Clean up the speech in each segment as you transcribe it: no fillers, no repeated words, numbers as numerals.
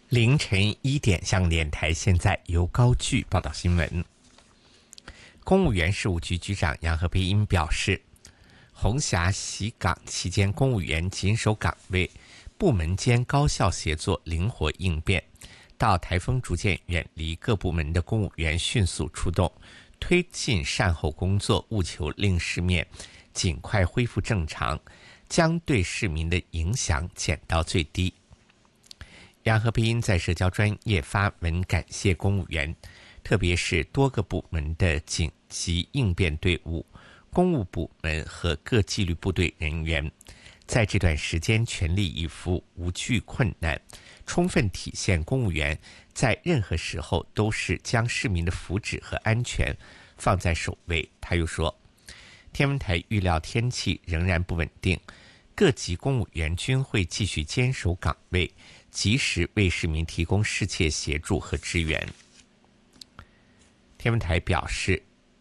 凌晨1点，香港电台现在由高炬报道新闻。公务员事务局局长杨和培英表示，红霞袭港期间，公务员紧守岗位，部门间高效协作，灵活应变。到台风逐渐远离，各部门的公务员迅速出动，推进善后工作，务求令市面尽快恢复正常，将对市民的影响减到最低。杨和培英在社交专业发文感谢公务员，特别是多个部门的紧急应变队伍、公务部门和各纪律部队人员，在这段时间全力以赴，无惧困难，充分体现公务员在任何时候都是将市民的福祉和安全放在首位。他又说，天文台预料天气仍然不稳定，各级公务员均会继续坚守岗位，及时为市民提供适切协助和支援。天文台表示，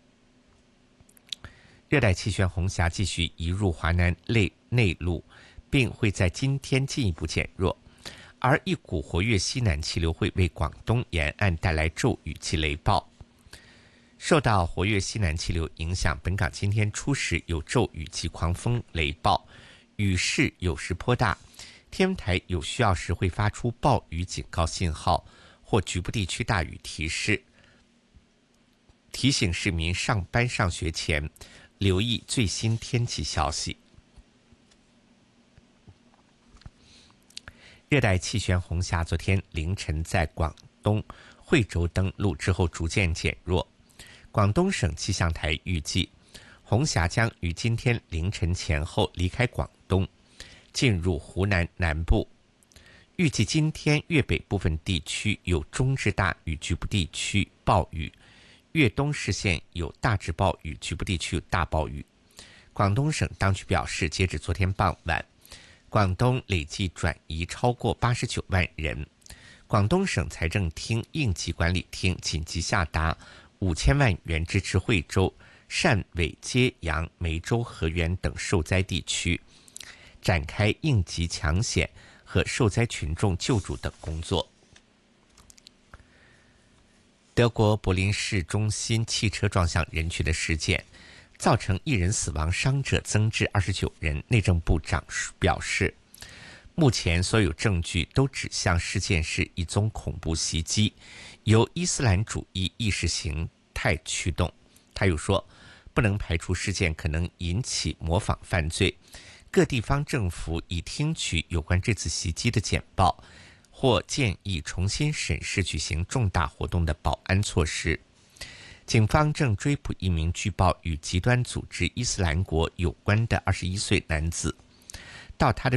热带气旋红霞继续移入华南内陆，并会在今天进一步减弱，而一股活跃西南气流会为广东沿岸带来骤雨及雷暴。受到活跃西南气流影响，本港今天初时有骤雨及狂风雷暴，雨势有时颇大，天文台有需要时会发出暴雨警告信号或局部地区大雨提示，提醒市民上班上学前留意最新天气消息。热带气旋红霞昨天凌晨在广东惠州登陆之后逐渐减弱，广东省气象台预计红霞将于今天凌晨前后离开广东，进入湖南南部。预计今天粤北部分地区有中至大雨，局部地区暴雨，粤东市县有大至暴雨，局部地区有大暴雨。广东省当局表示，截止昨天傍晚，广东累计转移超过89万人。广东省财政厅应急管理厅紧急下达5000万元支持惠州、汕尾、揭阳、梅州、河源等受灾地区，展开应急抢险和受灾群众救助等工作。德国柏林市中心汽车撞向人群的事件，造成1人死亡，伤者增至29人。内政部长表示，目前所有证据都指向事件是一宗恐怖袭击，由伊斯兰主义意识形态驱动。他又说，不能排除事件可能引起模仿犯罪，各地方政府已听取有关这次袭击的简报，或建议重新审视举行重大活动的保安措施。警方正追捕一名据报与极端组织伊斯兰国有关的21岁男子，到他的